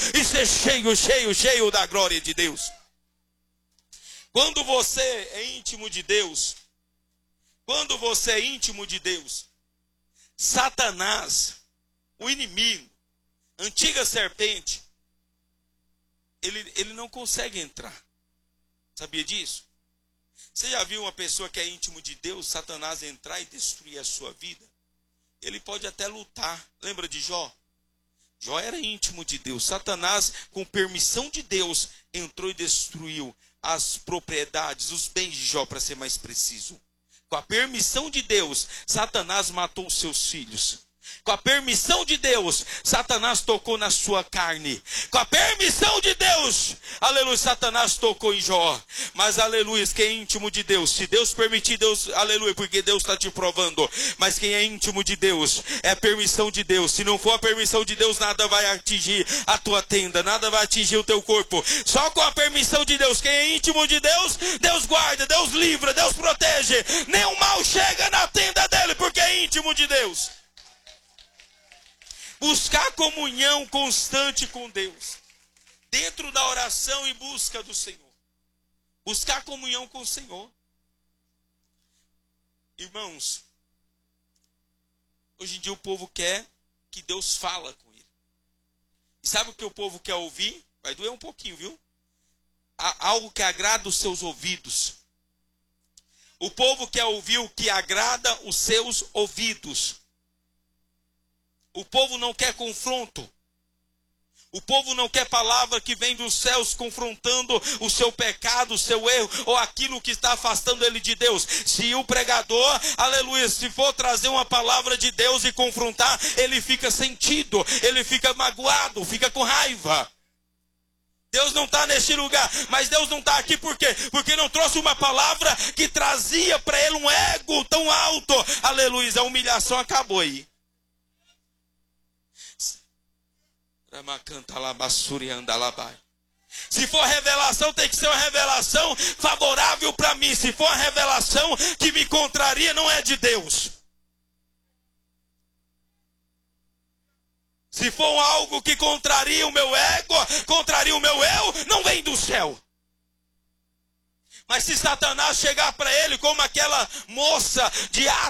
e ser cheio da glória de Deus. Quando você é íntimo de Deus, Satanás, o inimigo, antiga serpente, ele não consegue entrar. Sabia disso? Você já viu uma pessoa que é íntimo de Deus, Satanás entrar e destruir a sua vida? Ele pode até lutar. Lembra de Jó? Jó era íntimo de Deus. Satanás, com permissão de Deus, entrou e destruiu as propriedades, os bens de Jó, para ser mais preciso. Com a permissão de Deus, Satanás matou os seus filhos. Com a permissão de Deus, Satanás tocou na sua carne. Com a permissão de Deus, aleluia, Satanás tocou em Jó. Mas aleluia, quem é íntimo de Deus, se Deus permitir, Deus, aleluia, porque Deus está te provando. Mas quem é íntimo de Deus, é a permissão de Deus. Se não for a permissão de Deus, nada vai atingir a tua tenda, nada vai atingir o teu corpo. Só com a permissão de Deus. Quem é íntimo de Deus, Deus guarda, Deus livra, Deus protege. Nenhum mal chega na tenda dele, porque é íntimo de Deus. Buscar comunhão constante com Deus. Dentro da oração e busca do Senhor. Buscar comunhão com o Senhor. Irmãos, hoje em dia o povo quer que Deus fala com ele. E sabe o que o povo quer ouvir? Vai doer um pouquinho, viu? Algo que agrada os seus ouvidos. O povo quer ouvir o que agrada os seus ouvidos. O povo não quer confronto. O povo não quer palavra que vem dos céus confrontando o seu pecado, o seu erro, ou aquilo que está afastando ele de Deus. Se o pregador, aleluia, se for trazer uma palavra de Deus e confrontar, ele fica sentido, ele fica magoado, fica com raiva. Deus não está neste lugar, mas Deus não está aqui por quê? Porque não trouxe uma palavra que trazia para ele um ego tão alto. Aleluia, a humilhação acabou aí. Se for revelação, tem que ser uma revelação favorável para mim. Se for uma revelação que me contraria, não é de Deus. Se for algo que contraria o meu ego, contraria o meu eu, não vem do céu. Mas se Satanás chegar para ele como aquela moça de